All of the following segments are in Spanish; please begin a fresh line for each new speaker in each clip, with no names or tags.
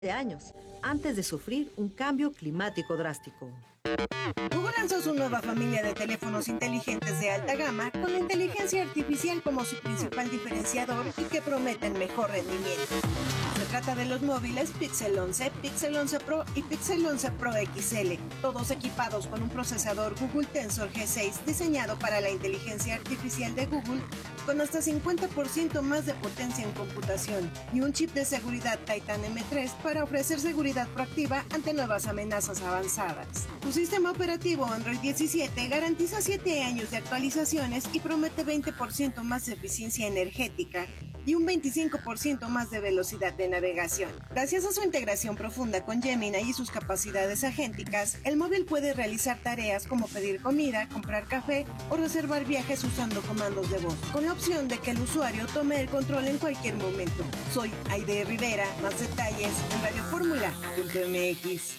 de años, antes de sufrir un cambio climático drástico.
Google lanzó su nueva familia de teléfonos inteligentes de alta gama con la inteligencia artificial como su principal diferenciador y que prometen mejor rendimiento. Se trata de los móviles Pixel 11, Pixel 11 Pro y Pixel 11 Pro XL, todos equipados con un procesador Google Tensor G6 diseñado para la inteligencia artificial de Google con hasta 50% más de potencia en computación y un chip de seguridad Titan M3 para ofrecer seguridad proactiva ante nuevas amenazas avanzadas. Su sistema operativo Android 17 garantiza 7 años de actualizaciones y promete 20% más de eficiencia energética y un 25% más de velocidad de navegación. Gracias a su integración profunda con Gemini y sus capacidades agénticas, el móvil puede realizar tareas como pedir comida, comprar café o reservar viajes usando comandos de voz, con la opción de que el usuario tome el control en cualquier momento. Soy Aide Rivera, más detalles en radioformula.mx.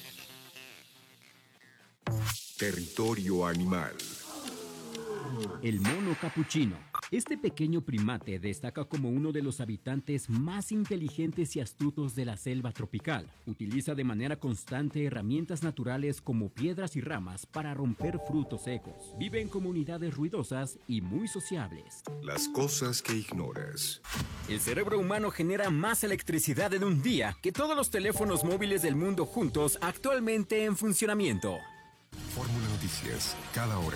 Territorio animal.
El mono capuchino. Este pequeño primate destaca como uno de los habitantes más inteligentes y astutos de la selva tropical. Utiliza de manera constante herramientas naturales como piedras y ramas para romper frutos secos. Vive en comunidades ruidosas y muy sociables.
Las cosas que ignoras.
El cerebro humano genera más electricidad en un día que todos los teléfonos móviles del mundo juntos actualmente en funcionamiento.
Fórmula Noticias, cada hora.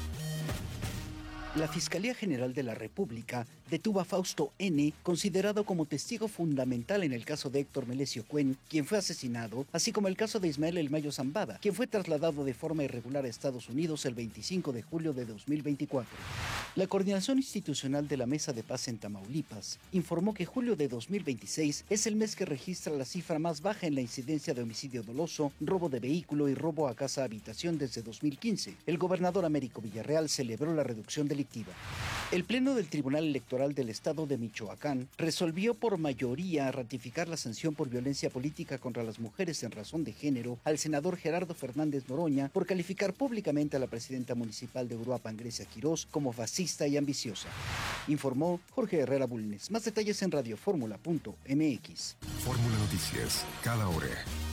La Fiscalía General de la República detuvo a Fausto N., considerado como testigo fundamental en el caso de Héctor Melesio Cuen, quien fue asesinado, así como el caso de Ismael El Mayo Zambada, quien fue trasladado de forma irregular a Estados Unidos el 25 de julio de 2024. La Coordinación Institucional de la Mesa de Paz en Tamaulipas informó que julio de 2026 es el mes que registra la cifra más baja en la incidencia de homicidio doloso, robo de vehículo y robo a casa-habitación desde 2015. El gobernador Américo Villarreal celebró la reducción delictiva. El Pleno del Tribunal Electoral del Estado de Michoacán resolvió por mayoría ratificar la sanción por violencia política contra las mujeres en razón de género al senador Gerardo Fernández Noroña por calificar públicamente a la presidenta municipal de Uruapan, Grecia Quirós, como fascista y ambiciosa. Informó Jorge Herrera Bulnes. Más detalles en radioformula.mx.
Fórmula Noticias, cada hora.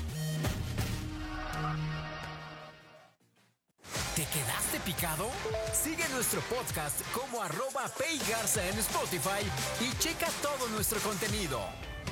¿Te quedaste picado? Sigue nuestro podcast como @paygarza en Spotify y checa todo nuestro contenido.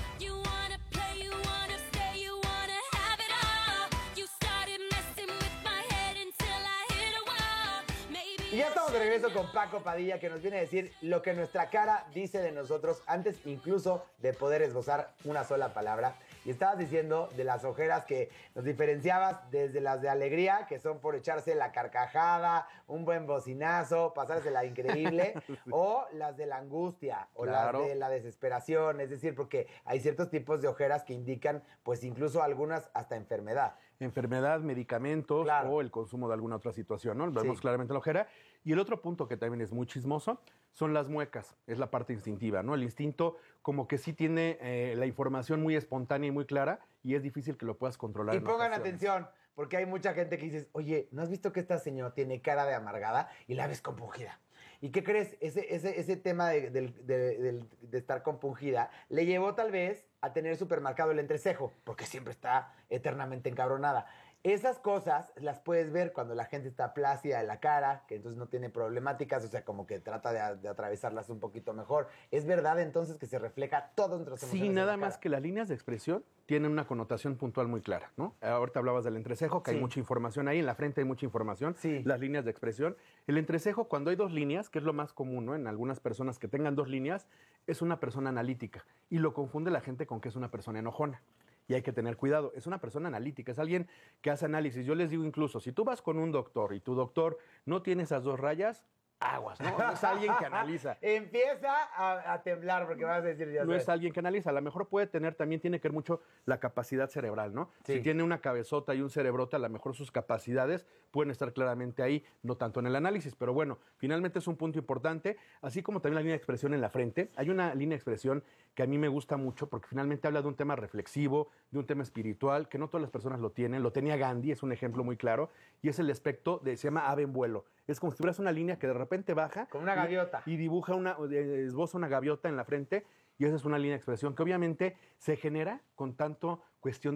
Y ya estamos de regreso con Paco Padilla, que nos viene a decir lo que nuestra cara dice de nosotros antes incluso de poder esbozar una sola palabra. Y estabas diciendo de las ojeras que nos diferenciabas desde las de alegría, que son por echarse la carcajada, un buen bocinazo, pasársela increíble, o las de la angustia, o
Claro.
las de la desesperación. Es decir, porque hay ciertos tipos de ojeras que indican, pues incluso algunas hasta enfermedad.
Enfermedad, medicamentos,
Claro.
o el consumo de alguna otra situación, ¿no? Vemos
Sí.
claramente la ojera. Y el otro punto que también es muy chismoso son las muecas. Es la parte instintiva, ¿no? El instinto como que sí tiene la información muy espontánea y muy clara y es difícil que lo puedas controlar.
Y
en
pongan
ocasiones.
atención, porque hay mucha gente que dices, oye, ¿no has visto que esta señora tiene cara de amargada y la ves compungida? ¿Y qué crees? Ese tema de estar compungida le llevó tal vez a tener supermercado el entrecejo, porque siempre está eternamente encabronada. Esas cosas las puedes ver cuando la gente está plácida de la cara, que entonces no tiene problemáticas, o sea, como que trata de atravesarlas un poquito mejor. ¿Es verdad entonces que se refleja todo entre los emociones
Sí,
en
nada
la
más
cara?
que las líneas de expresión tienen una connotación puntual muy clara, ¿no? Ahorita hablabas del entrecejo, que
Sí.
hay mucha información ahí, en la frente hay mucha información,
Sí.
las líneas de expresión. El entrecejo, cuando hay dos líneas, que es lo más común, ¿no? En algunas personas que tengan dos líneas, es una persona analítica y lo confunde la gente con que es una persona enojona. Y hay que tener cuidado, es una persona analítica, es alguien que hace análisis. Yo les digo incluso, si tú vas con un doctor y tu doctor no tiene esas dos rayas, aguas, ¿no? No es alguien que analiza.
Empieza a temblar porque vas a decir ya
No
sé.
es alguien que analiza, a lo mejor puede tener, también tiene que ver mucho la capacidad cerebral, ¿no?
Sí.
Si tiene una cabezota y un cerebrote, a lo mejor sus capacidades pueden estar claramente ahí, no tanto en el análisis, pero bueno, finalmente es un punto importante, así como también la línea de expresión en la frente. Hay una línea de expresión que a mí me gusta mucho porque finalmente habla de un tema reflexivo, de un tema espiritual, que no todas las personas lo tienen. Lo tenía Gandhi, es un ejemplo muy claro, y es el aspecto se llama ave en vuelo. Es como si tuvieras una línea que de repente baja.
Como una gaviota.
Y dibuja esboza una gaviota en la frente, y esa es una línea de expresión que obviamente se genera con tanto cuestión